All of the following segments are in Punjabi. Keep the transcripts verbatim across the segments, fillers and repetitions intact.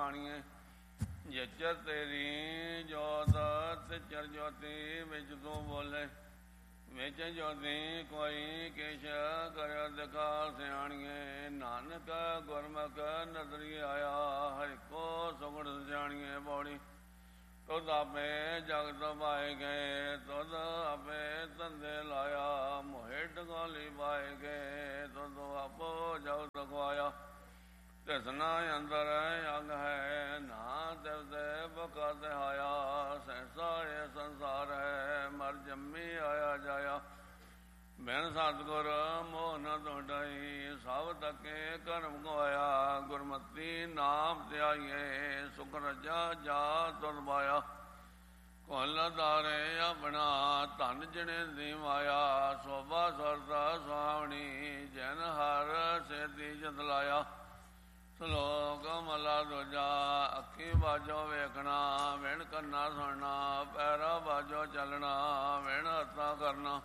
ਸਿਆਣੀਏ। ਜਿਚਰ ਤੇਰੀ ਜੋਤ ਤਿਚਰ ਜੋਤੀ ਵਿੱਚ ਤੂੰ ਬੋਲੇ, ਵਿੱਚ ਜੋਤੀ ਕੋਈ ਕਿਛ ਕਰਿਆ ਦਿਖਾ ਸਿਆਣੀਏ। ਨਾਨਕ ਗੁਰਮੁਖ ਨਦਰੀ ਆਇਆ, ਹਰਿ ਕੋ ਸੁਗੜ ਸਿਆਣੀਏ ਬੋੜੀ। ਤੁਧ ਆਪੇ ਜਗਤ ਪਾਏ ਗਏ, ਤੁਧ ਆਪੇ ਧੰਦੇ ਲਾਇਆ। ਮੋਹਿ ਢਗੋਲੀ ਪਾਏ ਗਏ, ਤੁਧ ਆਪੋ ਜਗਤ ਖਵਾਇਆ। ਤਿਸਨਾ ਅੰਦਰ ਅੰਗ ਹੈ, ਨਾ ਤਿਵਦੇ ਬਕਾ ਤਿਹਾਇਆ। ਸਹਿਸਾ ਇਹ ਸੰਸਾਰ ਹੈ, ਮਰ ਜੰਮੀ ਆਇਆ ਜਾਇਆ। ਬਿਨ ਸਤਿਗੁਰ ਮੋਹ ਨ ਤੁਹਾਈ, ਸਭ ਤੱਕੇ ਕਰਮ ਗਵਾਇਆ। ਗੁਰਮਤਿ ਨਾਮ ਧਿਆਈਏ, ਸੁਖ ਰਜਾ ਜਾ ਤੁਧ ਪਾਇਆ। ਕੁਲ ਧਾਰੇ ਆਪਣਾ, ਧਨ ਜਣੇ ਦੀ ਮਾਇਆ। ਸੋਭਾ ਸੁਰਤਾ ਸੁਹਾਵਣੀ, ਜਨ ਹਰ ਸੇਤੀ ਜਤ ਲਾਇਆ। ਸਲੋਕ ਮਹਲਾ ਦੂਜਾ। ਅੱਖੀ ਬਾਝੋਂ ਵੇਖਣਾ, ਵਿਣ ਕੰਨਾ ਸੁਣਨਾ। ਪੈਰਾ ਬਾਝੋਂ ਚੱਲਣਾ, ਵਿਣ ਹੱਥਾਂ ਕਰਨਾ।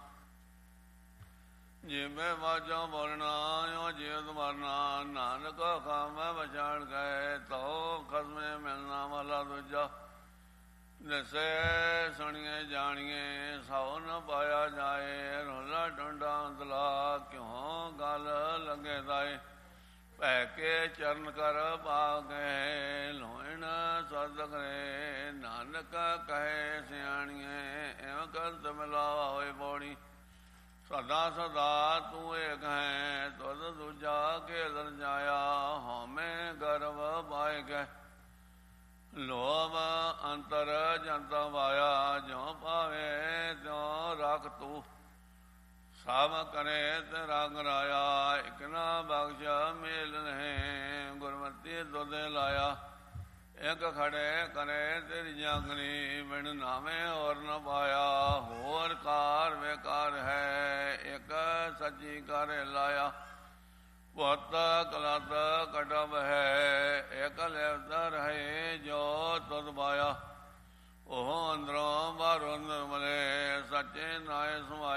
ਜਿਵੇਂ ਬਾਝੋਂ ਬੋਲਣਾ, ਇਉਂ ਜੀਵਤ ਮਰਨਾ। ਨਾਨਕ ਖਾਮੈ ਪਛਾਣ ਗਏ, ਤੋ ਖਸਮੇ ਮਿਲਣਾ। ਮਹਲਾ ਦੂਜਾ। ਦੱਸੇ ਸੁਣੀਏ ਜਾਣੀਏ, ਸੋ ਨ ਪਾਇਆ ਜਾਏ। ਰੋਲਾ ਟੁੰਡਾ ਅੰਤਲਾ, ਕਿਉਂ ਗਲ ਲੱਗੇ ਦਾਏ। ਭੈ ਕੇ ਚਰਨ ਕਰ ਭਾਗੇ, ਲੋਇਣ ਸਦ ਕਰੇ। ਨਾਨਕ ਕਹੇ ਸਿਆਣੀਏ, ਇਉ ਕੰਤ ਮਿਲਾ ਹੋਏ ਬੋੜੀ। ਸਦਾ ਸਦਾ ਤੂੰ ਏਕ ਹੈ, ਤੁਧ ਦੂਜਾ ਕੇਲਨ ਜਾਇਆ। ਹਉਮੈ ਗਰਭ ਪਾਏ ਗਏ, ਲੋਭ ਅੰਤਰ ਜਨਤਾ ਵਾਇਆ। ਜਿਉ ਪਾਵੇ ਤਿਉ ਰਖ ਤੂੰ, ਸਭ ਕਰੇ ਤੇ ਰੰਗ ਰਾਇਆ। ਇਕ ਨਾ ਬਖਸ਼ ਮੇਲ ਨਹੀਂ, ਗੁਰਮਤਿ ਦੁਦੇ ਲਾਇਆ। ਇੱਕ ਖੜੇ ਕਰੇ ਤੇਰੀ ਜਾਂਗਨੀ, ਬਿਨ ਨਾਵੇਂ ਹੋਰ ਨ ਪਾਇਆ। ਹੋਰ ਕਾਰ ਬੇਕਾਰ ਹੈ, ਇੱਕ ਸੱਚੀ ਕਰ ਲਾਇਆ। ਪੁੱਤ ਕਲਤ ਕਟਬ ਹੈ, ਇੱਕ ਲਿਵਤ ਰਹੇ ਜੋ ਤੁਧ ਪਾਇਆ। ਉਹ ਅੰਦਰੋਂ ਬਾਹਰੋਂ ਨਿਰਮਲੇ, ਸੱਚੇ ਨਾਏ ਸਮਾਇਆ।